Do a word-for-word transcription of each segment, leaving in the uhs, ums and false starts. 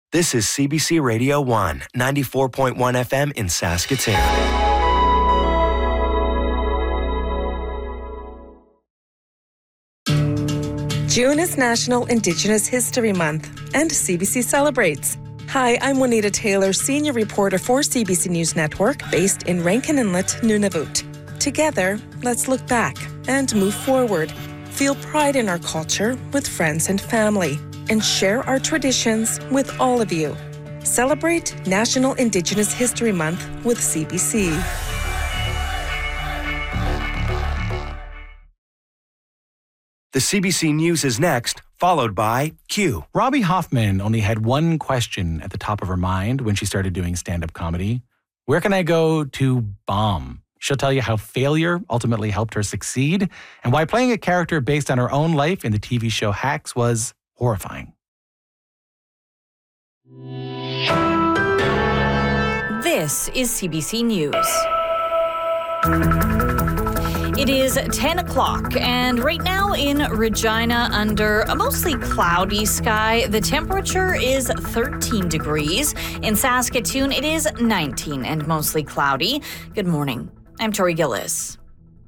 This is C B C Radio one, ninety-four point one F M in Saskatoon. June is National Indigenous History Month, and C B C celebrates. Hi, I'm Juanita Taylor, senior reporter for C B C News Network, based in Rankin Inlet, Nunavut. Together, let's look back and move forward. Feel pride in our culture with friends and family, and share our traditions with all of you. Celebrate National Indigenous History Month with C B C. The C B C News is next, followed by Q. Robbie Hoffman only had one question at the top of her mind when she started doing stand-up comedy. Where can I go to bomb? She'll tell you how failure ultimately helped her succeed and why playing a character based on her own life in the T V show Hacks was horrifying. This is C B C News. It is ten o'clock, and right now in Regina, under a mostly cloudy sky, the temperature is thirteen degrees. In Saskatoon, it is nineteen and mostly cloudy. Good morning. I'm Tori Gillis.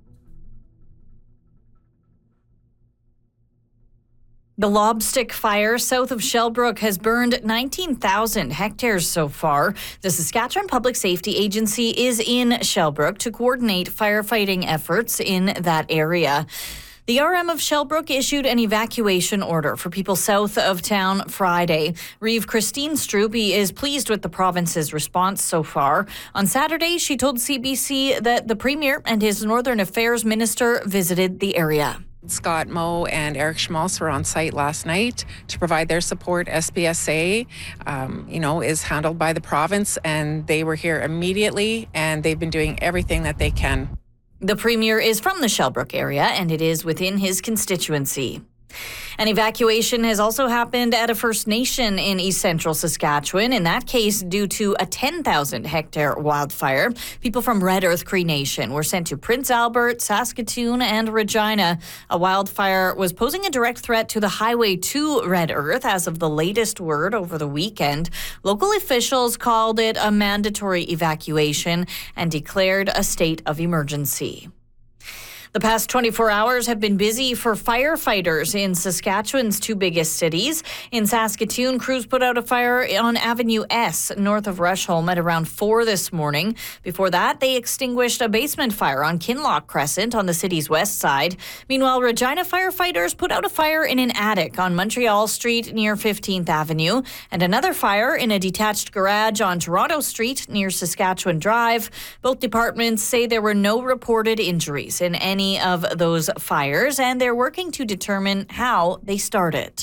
The Lobstick Fire south of Shellbrook has burned nineteen thousand hectares so far. The Saskatchewan Public Safety Agency is in Shellbrook to coordinate firefighting efforts in that area. The R M of Shellbrook issued an evacuation order for people south of town Friday. Reeve Christine Strube is pleased with the province's response so far. On Saturday, she told C B C that the Premier and his Northern Affairs Minister visited the area. Scott Moe and Eric Schmaltz were on site last night to provide their support. S P S A, um, you know, is handled by the province, and they were here immediately, and they've been doing everything that they can. The Premier is from the Shellbrook area, and it is within his constituency. An evacuation has also happened at a First Nation in East Central Saskatchewan. In that case, due to a ten thousand hectare wildfire, people from Red Earth Cree Nation were sent to Prince Albert, Saskatoon, and Regina. A wildfire was posing a direct threat to the highway to Red Earth as of the latest word over the weekend. Local officials called it a mandatory evacuation and declared a state of emergency. The past twenty-four hours have been busy for firefighters in Saskatchewan's two biggest cities. In Saskatoon, crews put out a fire on Avenue S north of Rushholme at around four this morning. Before that, they extinguished a basement fire on Kinloch Crescent on the city's west side. Meanwhile, Regina firefighters put out a fire in an attic on Montreal Street near fifteenth Avenue, and another fire in a detached garage on Toronto Street near Saskatchewan Drive. Both departments say there were no reported injuries in any of those fires, and they're working to determine how they started.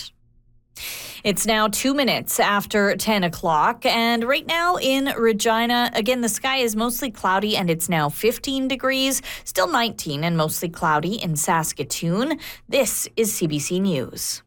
It's now two minutes after ten o'clock, and right now in Regina, again, the sky is mostly cloudy, and it's now fifteen degrees, still nineteen and mostly cloudy in Saskatoon. This is C B C News.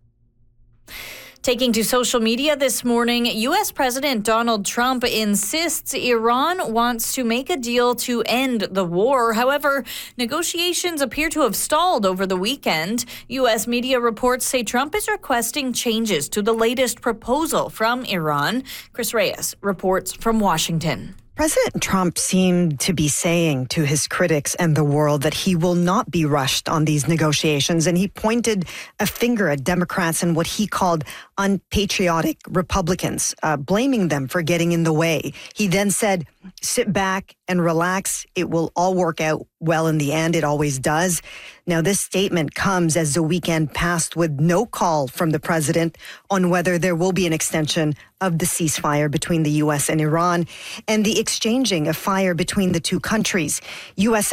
Taking to social media this morning, U S President Donald Trump insists Iran wants to make a deal to end the war. However, negotiations appear to have stalled over the weekend. U S media reports say Trump is requesting changes to the latest proposal from Iran. Chris Reyes reports from Washington. President Trump seemed to be saying to his critics and the world that he will not be rushed on these negotiations, and he pointed a finger at Democrats and what he called unpatriotic Republicans, uh, blaming them for getting in the way. He then said, sit back and relax. It will all work out well in the end. It always does. Now, this statement comes as the weekend passed with no call from the president on whether there will be an extension of the ceasefire between the U S and Iran and the exchanging of fire between the two countries. U S